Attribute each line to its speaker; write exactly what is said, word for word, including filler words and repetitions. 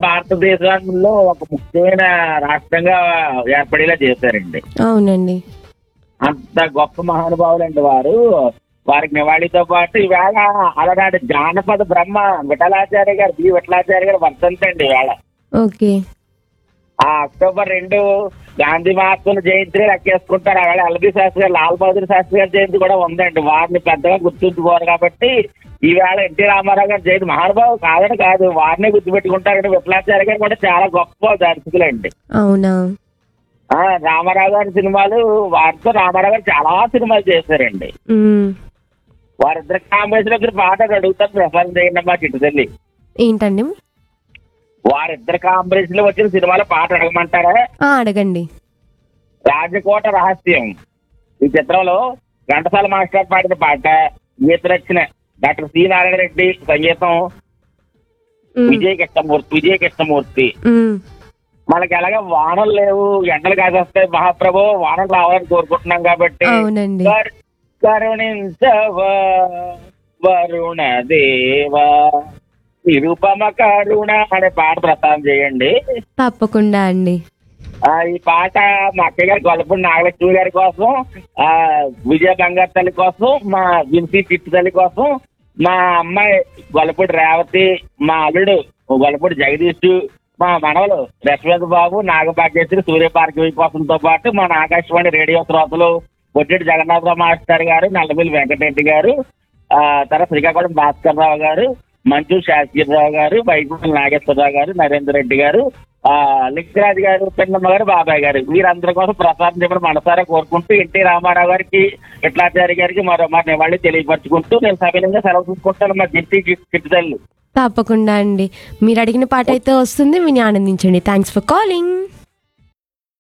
Speaker 1: భారతదేశంలో ఒక ముఖ్యమైన రాష్ట్రంగా ఏర్పడేలా చేశారండి.
Speaker 2: అవునండి.
Speaker 1: అంత గొప్ప మహానుభావులండి వారు. వారికి నివాళితో పాటు ఈవేళ అలనాటి జానపద బ్రహ్మ విఠలాచార్య గారు బి విఠలాచార్య గారు వర్ధంతి అండి ఈవేళ.
Speaker 2: ఓకే.
Speaker 1: ఆ అక్టోబర్ రెండు గాంధీ మహాత్ముల జయంతి లెక్కేసుకుంటారు. ఆవేళ ఎల్బి శాస్త్రి గారు, లాల్ బహదూర్ శాస్త్రి గారి జయంతి కూడా ఉందండి. వారిని పెద్దగా గుర్తుంచుకోరు కాబట్టి ఈవేళ ఎన్టీ రామారావు గారి జయంతి. మహానుభావు కాదని కాదు, వారిని గుర్తుపెట్టుకుంటారంటే విఠలాచార్య గారు కూడా చాలా గొప్ప దర్శకులండి.
Speaker 2: అవునా.
Speaker 1: ఆ రామారావు గారి సినిమాలు, వారితో రామారావు గారు చాలా సినిమాలు చేశారండి.
Speaker 2: ఉమ్.
Speaker 1: వారిద్దరు కాంబినేషన్ దగ్గర పాట అడుగుతారు, ప్రసాదం చేయండి అమ్మా చిట్టు తల్లి.
Speaker 2: ఏంటండి?
Speaker 1: వారిద్దరు కాంబినేషన్ లో వచ్చిన సినిమాలో పాట అడగమంటారా?
Speaker 2: ఆ, అడగండి.
Speaker 1: రాజకోట రహస్యం ఈ చిత్రంలో ఘంటసాల మాస్టర్ పాడిన పాట, గీత రచన డాక్టర్ సి నారాయణ రెడ్డి, సంగీతం
Speaker 2: ఉమ్.
Speaker 1: విజయ కృష్ణమూర్తి విజయ కృష్ణమూర్తి
Speaker 2: ఉమ్.
Speaker 1: మనకి ఎలాగ వానలు లేవు, ఎండలు కాసేస్తాయి, మహాప్రభు వానలు రావాలని కోరుకుంటున్నాం కాబట్టి
Speaker 2: అవునండి.
Speaker 1: కర్- కరుణించవా వరుణ దేవా నిరుపమ కరుణ అనే పాట ప్రసారం చేయండి.
Speaker 2: తప్పకుండా అండి.
Speaker 1: ఆ ఈ పాట మా అక్కయ్య గారి గొల్లపూడి నాగలక్ష్మి గారి కోసం, ఆ విజయ బంగారు తల్లి కోసం, మా విన్సీ చిట్టు తల్లి కోసం, మా అమ్మాయి గొల్లపూడి రేవతి, మా అల్లుడు గొల్లపూడి జగదీష్, మా మనవలు రశ్వంత్ బాబు, నాగభాగ్యశ్రీ, సూర్యపార్కవి కోసంతో పాటు మన ఆకాశవాణి రేడియో శ్రోతలు పొట్టిటి జగన్నాథరావు మాస్టర్ గారు, నల్లమిల్లి వెంకటరెడ్డి గారు, ఆ తర్వాత శ్రీకాకుళం భాస్కర్ రావు గారు, మంచు శాస్త్రిరావు గారు, వైకుంఠ నాగేశ్వరరావు గారు, నరేందర్ రెడ్డి గారు, ఆ లింగరాజు గారు, పెన్నమ్మ గారు, బాబాయ్ గారు, వీరందరి కోసం ప్రసాదం చెప్పిన మనసారా కోరుకుంటూ ఎన్టీ రామారావు గారికి, విఠలాచార్య గారికి మరో మా నివాళి తెలియపరచుకుంటూ నేను సవినంగా సెలవు తీసుకుంటాను మా జిట్టి చిట్టుదల్లు.
Speaker 2: తప్పకుండా అండి. మీరు అడిగిన పాట అయితే వస్తుంది, విని ఆనందించండి. Thanks for calling.